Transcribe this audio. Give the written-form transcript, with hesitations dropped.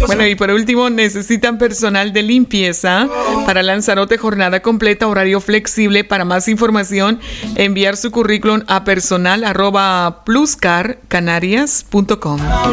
Bueno, y por último, necesitan personal de limpieza para Lanzarote, jornada completa, horario flexible. Para más información, enviar su currículum a personal@pluscarcanarias.com.